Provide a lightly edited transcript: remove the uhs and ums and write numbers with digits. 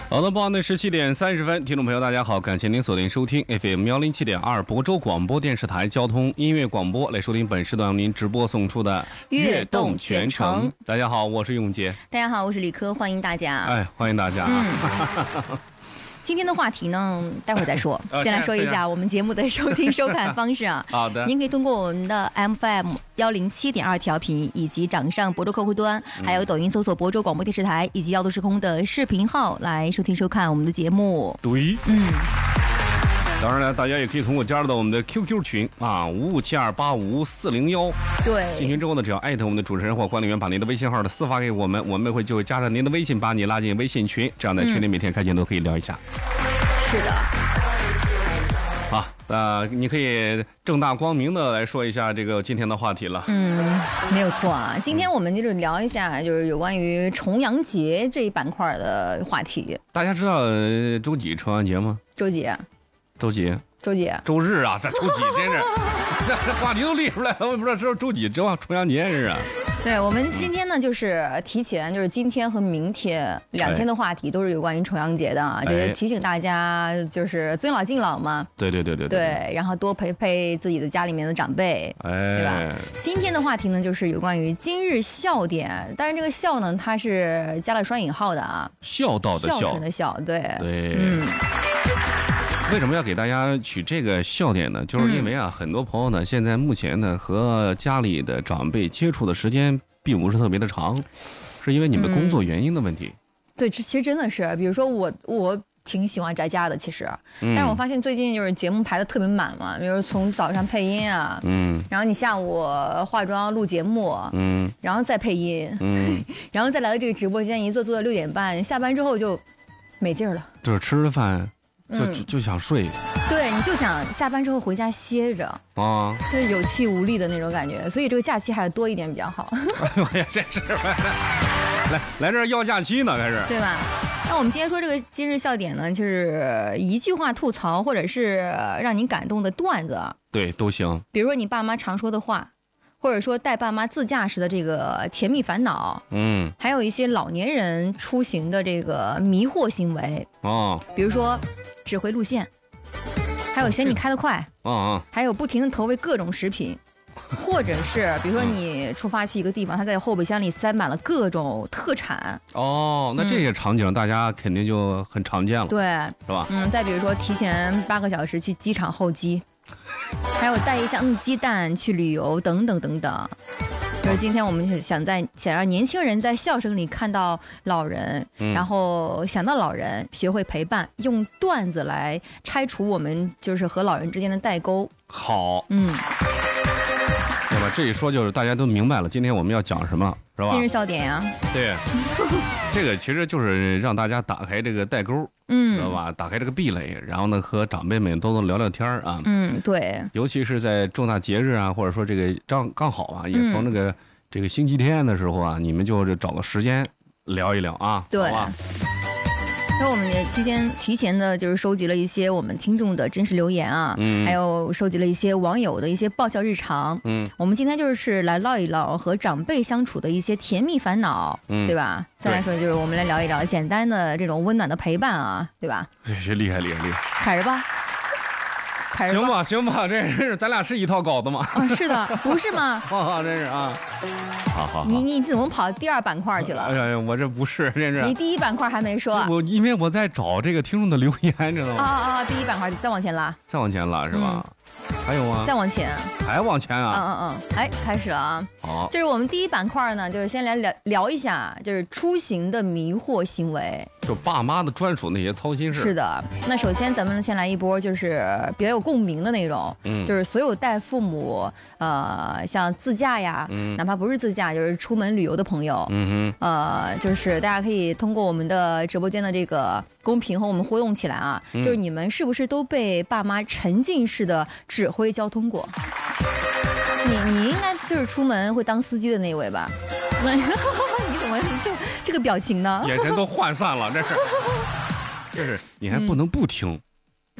好的，报案的17:30，听众朋友大家好，感谢您锁定收听 FM107.2亳州广播电视台交通音乐广播，来收听本时段由您直播送出的悦动全程。 大家好，我是永杰。 大家好，我是李科，欢迎大家。 哎，欢迎大家啊。 今天的话题呢，待会儿再说。先来说一下我们节目的收听收看方式啊。 好的。 您可以通过我们的 FM107.2调频，以及掌上亳州客户端，还有抖音搜索亳州广播电视台，以及耀都时空的视频号来收听收看我们的节目。 对。当然了，大家也可以通过加入到我们的 QQ 群啊，5572855401。对，进群之后呢，只要艾特我们的主持人或管理员，把您的微信号的私发给我们，我们就会加上您的微信，把你拉进微信群，这样在群里每天开心都可以聊一下。 是的。 好，你可以正大光明的来说一下这个今天的话题了。 没有错啊。今天我们就是聊一下，就是有关于重阳节这一板块的话题。 大家知道周几重阳节吗？ 周几？周日啊，这周几真是，这话题都列出来了，我也不知道知道周几重阳节是啊。 对，我们今天呢，就是提前，就是今天和明天2天的话题都是有关于重阳节的啊，就是提醒大家，就是尊老敬老嘛。对，然后多陪陪自己的家里面的长辈，对吧？今天的话题呢，就是有关于今日笑点，当然这个笑呢，它是加了双引号的啊， 孝道的孝， 孝顺的孝，对。 为什么要给大家取这个笑点呢？就是因为啊，很多朋友呢，现在目前呢和家里的长辈接触的时间并不是特别的长，是因为你们工作原因的问题。对， 其实真的是，比如说我挺喜欢宅家的，其实，但是我发现最近就是节目排的特别满嘛，比如从早上配音啊，然后你下午化妆录节目，然后再配音，然后再来到这个直播间一坐到6点半，下班之后就没劲儿了， 就是吃了饭。就想睡， 对，你就想下班之后回家歇着啊，就是有气无力的那种感觉，所以这个假期还是多一点比较好。 哎呀，真是来这儿要假期呢，开始对吧？那我们今天说这个今日笑点呢，就是一句话吐槽，或者是让你感动的段子， 对，都行。 比如说你爸妈常说的话。或者说带爸妈自驾时的这个甜蜜烦恼，还有一些老年人出行的这个迷惑行为比如说指挥路线，还有嫌你开得快还有不停的投喂各种食品，或者是比如说你出发去一个地方，他在后备箱里塞满了各种特产那这些场景大家肯定就很常见了， 对， 是吧？ 再比如说提前8个小时去机场候机。还有带一箱鸡蛋去旅游等等等等，就是今天我们想让年轻人在笑声里看到老人，然后想到老人，学会陪伴，用段子来拆除我们就是和老人之间的代沟。 好，对吧？这一说就是大家都明白了，今天我们要讲什么，是吧？ 今日笑点呀。对， 这个其实就是让大家打开这个代沟。知道吧？打开这个壁垒，然后呢，和长辈们都聊聊天啊。 对。尤其是在重大节日啊，或者说这个刚好啊，也逢这个星期天的时候啊，你们就找个时间聊一聊啊。 对。好吧。那我们也提前的就是收集了一些我们听众的真实留言啊，还有收集了一些网友的一些爆笑日常。我们今天就是来唠一唠和长辈相处的一些甜蜜烦恼，对吧？再来说就是我们来聊一聊简单的这种温暖的陪伴啊，对吧？ 厉害！ 开始吧。 行吧，这是咱俩是一套稿子吗？ 是的，不是吗？ 真是啊。好。 你怎么跑第2板块去了？ 哎呀，我这不是，真是。 你第1板块还没说。 因为我在找这个听众的留言，知道吗？ 第1板块再往前拉。 再往前拉是吧？还有吗？ 再往前。 还往前啊？ 哎，开始了啊。好。就是我们第1板块呢，就是先来聊一下，就是出行的迷惑行为。 就爸妈的专属那些操心事。 是的。那首先咱们先来一波，就是比较有共鸣的那种，就是所有带父母，像自驾呀，哪怕不是自驾，就是出门旅游的朋友，就是大家可以通过我们的直播间的这个公屏和我们互动起来啊，就是你们是不是都被爸妈沉浸式的指挥交通过？你应该就是出门会当司机的那一位吧？你怎么这个表情呢？ 眼神都涣散了，这是。就是你还不能不听，